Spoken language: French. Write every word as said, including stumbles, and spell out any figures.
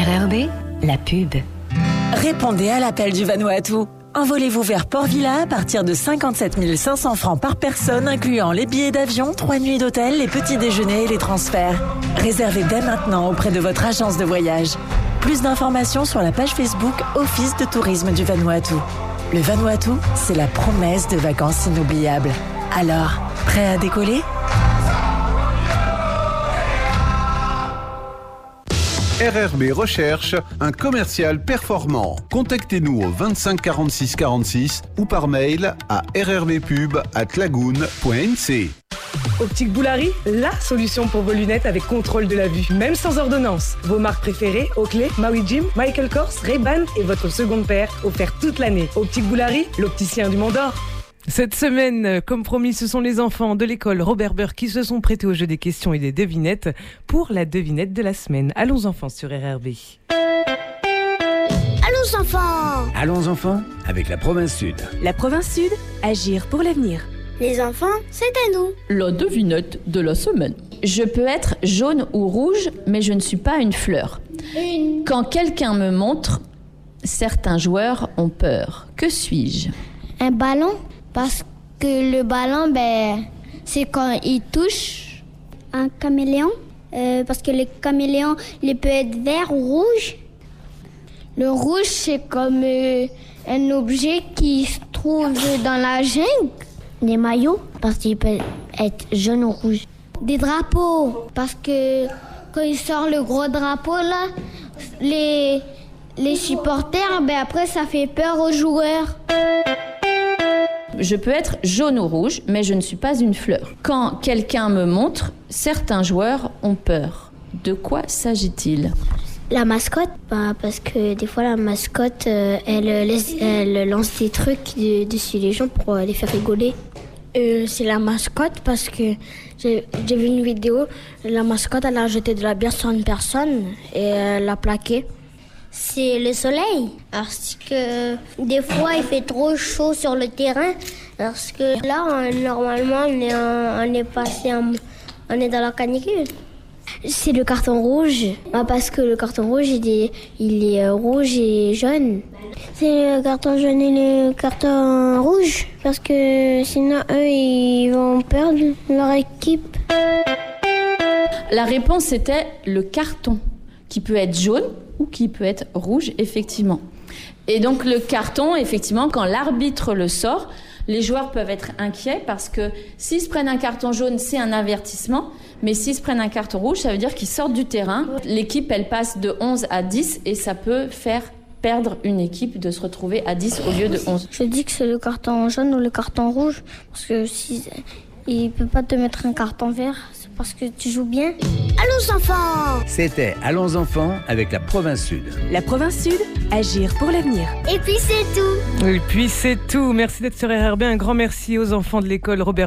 R R B, la pub. Répondez à l'appel du Vanuatu. Envolez-vous vers Port Vila à partir de cinquante-sept mille cinq cents francs par personne, incluant les billets d'avion, trois nuits d'hôtel, les petits déjeuners et les transferts. Réservez dès maintenant auprès de votre agence de voyage. Plus d'informations sur la page Facebook Office de tourisme du Vanuatu. Le Vanuatu, c'est la promesse de vacances inoubliables. Alors, prêt à décoller ? R R B recherche un commercial performant. Contactez-nous au vingt-cinq quarante-six quarante-six ou par mail à r r b pub arobase lagoon point n c. Optique Boulari, la solution pour vos lunettes avec contrôle de la vue, même sans ordonnance. Vos marques préférées, Oakley, Maui Jim, Michael Kors, Ray-Ban et votre seconde paire offerte toute l'année. Optique Boulari, l'opticien du Mont d'Or. Cette semaine, comme promis, ce sont les enfants de l'école Robert Burr qui se sont prêtés au jeu des questions et des devinettes pour la devinette de la semaine. Allons enfants sur R R B. Allons enfants. Allons enfants avec la province sud. La province sud, agir pour l'avenir. Les enfants, c'est à nous. La devinette de la semaine. Je peux être jaune ou rouge, mais je ne suis pas une fleur. Une. Quand quelqu'un me montre, certains joueurs ont peur. Que suis-je ? Un ballon. Parce que le ballon, ben, c'est quand il touche. Un caméléon. Euh, parce que les caméléons, ils peuvent être vert ou rouge. Le rouge, c'est comme euh, un objet qui se trouve dans la jungle. Des maillots, parce qu'ils peuvent être jaune ou rouge. Des drapeaux, parce que quand il sort le gros drapeau, là, les, les supporters, ben après, ça fait peur aux joueurs. Je peux être jaune ou rouge, mais je ne suis pas une fleur. Quand quelqu'un me montre, certains joueurs ont peur. De quoi s'agit-il ? La mascotte, bah, parce que des fois la mascotte, euh, elle, laisse, elle lance des trucs de, dessus les gens pour euh, les faire rigoler. Euh, c'est la mascotte parce que j'ai, j'ai vu une vidéo, la mascotte elle a jeté de la bière sur une personne et elle l'a plaqué. C'est le soleil, parce que des fois il fait trop chaud sur le terrain, parce que là on, normalement on est, en, on est passé, en, on est dans la canicule. C'est le carton rouge, bah parce que le carton rouge il est, il est rouge et jaune. C'est le carton jaune et le carton rouge, parce que sinon eux ils vont perdre leur équipe. La réponse était le carton, qui peut être jaune ou qui peut être rouge, effectivement. Et donc le carton, effectivement, quand l'arbitre le sort, les joueurs peuvent être inquiets parce que s'ils se prennent un carton jaune, c'est un avertissement, mais s'ils se prennent un carton rouge, ça veut dire qu'ils sortent du terrain. L'équipe, elle passe de onze à dix et ça peut faire perdre une équipe de se retrouver à dix au lieu de onze. Je dis que c'est le carton jaune ou le carton rouge, parce que si il ne peut pas te mettre un carton vert, c'est parce que tu joues bien. Allons enfants. C'était Allons enfants avec la province sud. La province sud, agir pour l'avenir. Et puis c'est tout. Et puis c'est tout. Merci d'être sur R R B. Un grand merci aux enfants de l'école Robert